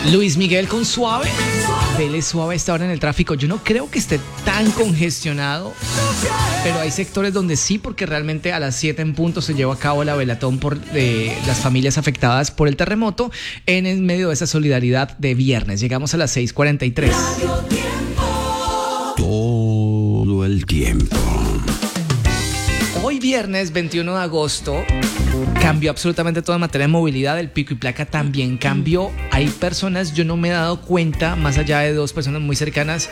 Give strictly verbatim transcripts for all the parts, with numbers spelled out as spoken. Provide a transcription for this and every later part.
Luis Miguel con Suave. Dele suave a esta hora en el tráfico. Yo no creo que esté tan congestionado, pero hay sectores donde sí, porque realmente a las siete en punto se lleva a cabo la velatón por eh, las familias afectadas por el terremoto en el medio de esa solidaridad de viernes. Llegamos a las seis cuarenta y tres. Todo el tiempo. Hoy viernes veintiuno de agosto cambió absolutamente todo en materia de movilidad. El pico y placa también cambió. Hay personas, yo no me he dado cuenta, más allá de dos personas muy cercanas,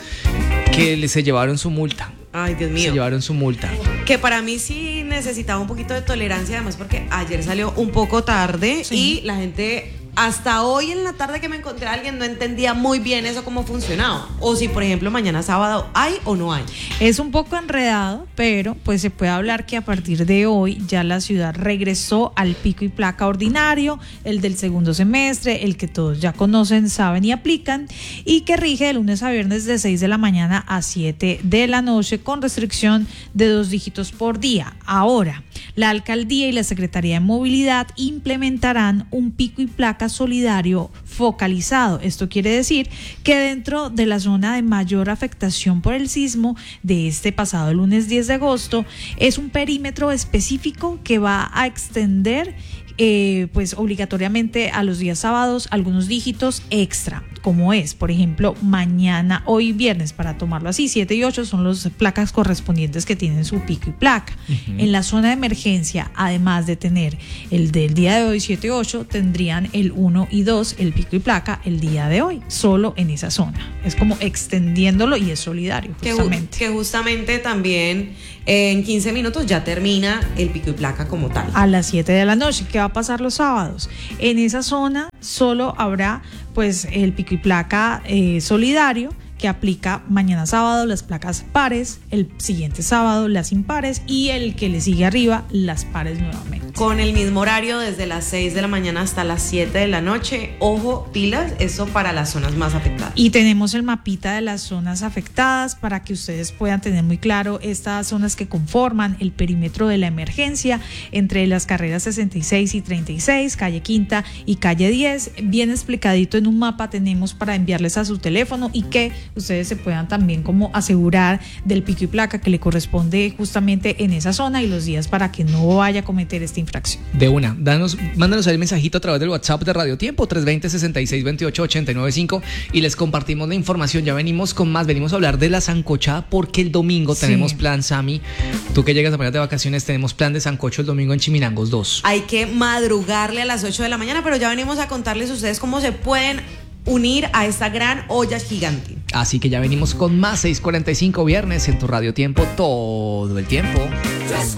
que se llevaron su multa. Ay, Dios mío. Se llevaron su multa. Que para mí sí necesitaba un poquito de tolerancia, además porque ayer salió un poco tarde, sí. Y la gente... Hasta hoy en la tarde que me encontré a alguien no entendía muy bien eso cómo funcionaba. O si, por ejemplo, mañana sábado hay o no hay. Es un poco enredado, pero pues se puede hablar que a partir de hoy ya la ciudad regresó al pico y placa ordinario, el del segundo semestre, el que todos ya conocen, saben y aplican, y que rige de lunes a viernes de seis de la mañana a siete de la noche con restricción de dos dígitos por día. Ahora, la alcaldía y la Secretaría de Movilidad implementarán un pico y placa solidario focalizado. Esto quiere decir que dentro de la zona de mayor afectación por el sismo de este pasado lunes diez de agosto es un perímetro específico que va a extender eh, pues obligatoriamente a los días sábados algunos dígitos extra, como es, por ejemplo, mañana, hoy viernes, para tomarlo así, siete y ocho son las placas correspondientes que tienen su pico y placa. Uh-huh. En la zona de emergencia, además de tener el del día de hoy, siete y ocho, tendrían el uno y dos, el pico y placa, el día de hoy, solo en esa zona. Es como extendiéndolo y es solidario, justamente. Que, que justamente también eh, en quince minutos ya termina el pico y placa como tal. A las siete de la noche. ¿Qué va a pasar los sábados? En esa zona solo habrá pues el pico y placa eh, solidario, que aplica mañana sábado las placas pares, el siguiente sábado las impares y el que le sigue arriba las pares nuevamente. Con el mismo horario desde las seis de la mañana hasta las siete de la noche. Ojo, pilas, eso para las zonas más afectadas. Y tenemos el mapita de las zonas afectadas para que ustedes puedan tener muy claro estas zonas que conforman el perímetro de la emergencia entre las carreras sesenta y seis y treinta y seis, calle Quinta y calle diez. Bien explicadito en un mapa tenemos para enviarles a su teléfono y que ustedes se puedan también como asegurar del pico y placa que le corresponde justamente en esa zona y los días para que no vaya a cometer esta infracción. De una, danos, mándanos ahí el mensajito a través del WhatsApp de Radio Tiempo, tres dos cero, seis seis dos ocho, ocho nueve cinco, y les compartimos la información. Ya venimos con más, venimos a hablar de la sancochada porque el domingo sí. Tenemos plan, Sammy, tú que llegas apenas de vacaciones, tenemos plan de sancocho el domingo en Chiminangos dos. Hay que madrugarle a las ocho de la mañana, pero ya venimos a contarles a ustedes cómo se pueden unir a esta gran olla gigante. Así que ya venimos con más. Seis cuarenta y cinco viernes en tu Radio Tiempo, todo el tiempo.